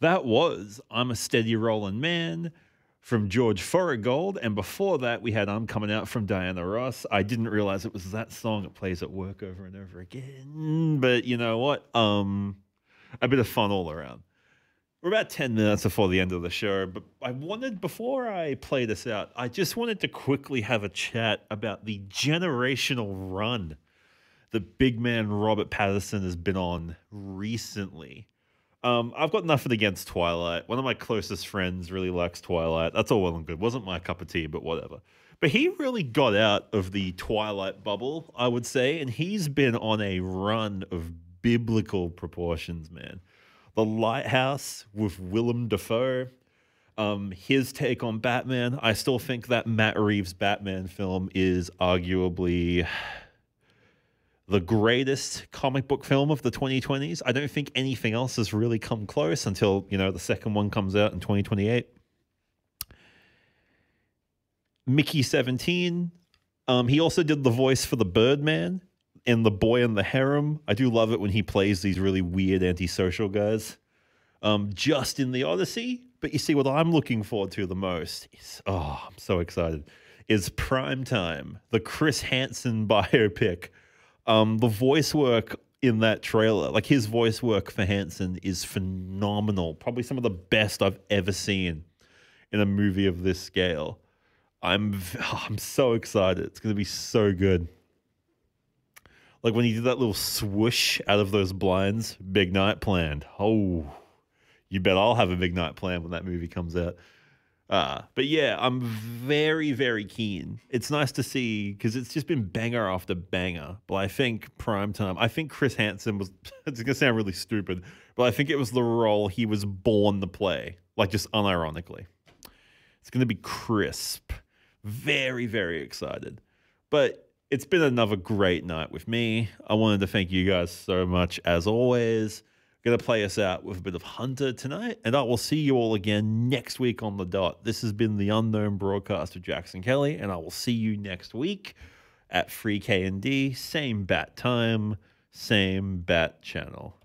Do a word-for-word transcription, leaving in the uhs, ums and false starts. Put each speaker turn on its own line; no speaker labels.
That was I'm a Steady Rollin' Man from George Thorogold. And before that, we had I'm Coming Out from Diana Ross. I didn't realize it was that song. It plays at work over and over again. But you know what? Um, a bit of fun all around. We're about ten minutes before the end of the show, but I wanted, before I play this out, I just wanted to quickly have a chat about the generational run that big man Robert Pattinson has been on recently. Um, I've got nothing against Twilight. One of my closest friends really likes Twilight. That's all well and good. Wasn't my cup of tea, but whatever. But he really got out of the Twilight bubble, I would say, and he's been on a run of biblical proportions, man. The Lighthouse with Willem Dafoe, um, his take on Batman. I still think that Matt Reeves Batman film is arguably the greatest comic book film of the twenty twenties. I don't think anything else has really come close until, you know, the second one comes out in twenty twenty-eight. Mickey seventeen. Um, he also did the voice for the Birdman and the Boy in the Harem. I do love it when he plays these really weird antisocial guys. Um, just in the Odyssey. But you see, what I'm looking forward to the most is, oh, I'm so excited, is Primetime, the Chris Hansen biopic. Um, the voice work in that trailer, like his voice work for Hansen is phenomenal. Probably some of the best I've ever seen in a movie of this scale. I'm, oh, I'm so excited. It's going to be so good. Like when he did that little swoosh out of those blinds, big night planned. Oh, you bet I'll have a big night planned when that movie comes out. Uh, but yeah, I'm very, very keen. It's nice to see because it's just been banger after banger. But I think Primetime, I think Chris Hansen was, it's going to sound really stupid, but I think it was the role he was born to play, like just unironically. It's going to be crisp. Very, very excited. But it's been another great night with me. I wanted to thank you guys so much as always. Going to play us out with a bit of Hunter tonight, and I will see you all again next week on the dot. This has been the Unknown Broadcast of Jackson Kelly, and I will see you next week at Free K and D. Same bat time, same bat channel.